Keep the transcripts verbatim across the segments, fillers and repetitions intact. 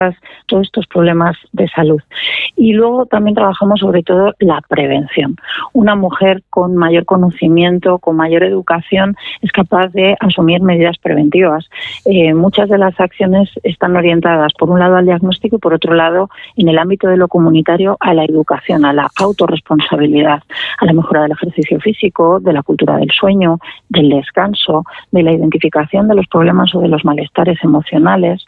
todos estos problemas de salud. Y luego también trabajamos sobre todo la prevención. Una mujer con mayor conocimiento, con mayor educación, es capaz de asumir medidas preventivas. Eh, muchas de las acciones están orientadas, por un lado, al diagnóstico y, por otro lado, en el ámbito de lo comunitario, a la educación, a la autorresponsabilidad, a la mejora del ejercicio físico, de la cultura del sueño, del descanso, de la identificación de los problemas o de los malestares emocionales.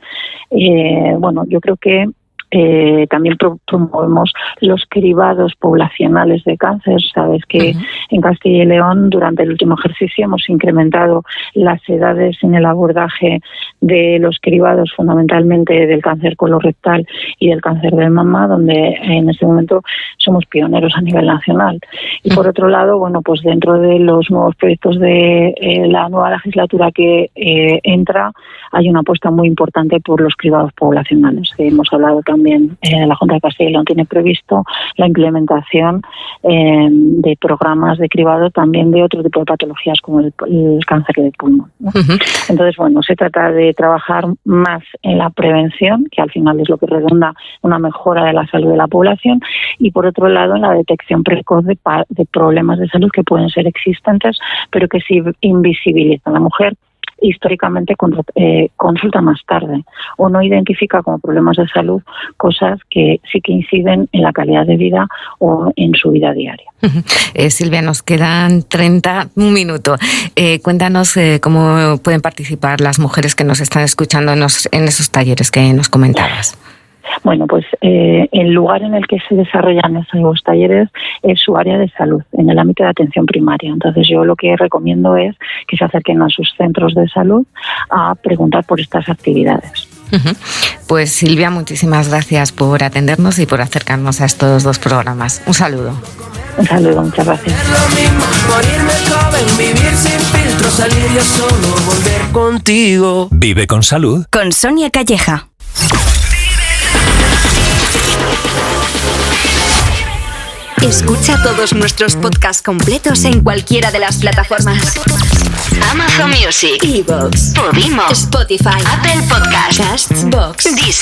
Eh, bueno, yo creo que Eh, también pro- promovemos los cribados poblacionales de cáncer. Sabes que uh-huh. en Castilla y León durante el último ejercicio hemos incrementado las edades en el abordaje de los cribados, fundamentalmente del cáncer colorectal y del cáncer de mama, donde en este momento somos pioneros a nivel nacional. Y por otro lado, bueno, pues dentro de los nuevos proyectos de eh, la nueva legislatura que eh, entra, hay una apuesta muy importante por los cribados poblacionales. Hemos hablado también También eh, la Junta de Castilla y León tiene previsto la implementación eh, de programas de cribado también de otro tipo de patologías como el, el cáncer de pulmón, ¿no? Uh-huh. Entonces, bueno, se trata de trabajar más en la prevención, que al final es lo que redunda en una mejora de la salud de la población, y por otro lado en la detección precoz de, pa- de problemas de salud que pueden ser existentes, pero que se invisibilizan. La mujer históricamente eh, consulta más tarde o no identifica como problemas de salud cosas que sí que inciden en la calidad de vida o en su vida diaria. Eh, Silvia, nos quedan treinta minutos. Eh, cuéntanos eh, cómo pueden participar las mujeres que nos están escuchando en, los, en esos talleres que nos comentabas. Bueno, pues eh, el lugar en el que se desarrollan esos talleres es su área de salud, en el ámbito de atención primaria. Entonces yo lo que recomiendo es que se acerquen a sus centros de salud a preguntar por estas actividades. Uh-huh. Pues Silvia, muchísimas gracias por atendernos y por acercarnos a estos dos programas. Un saludo. Un saludo, muchas gracias. Morirme joven, vivir sin filtro, salir yo solo, volver contigo. Vive con salud. Con Sonia Calleja. Escucha todos nuestros podcasts completos en cualquiera de las plataformas: Amazon Music, iVoox, Podimo, Spotify, Apple Podcasts, Castbox, Deezer.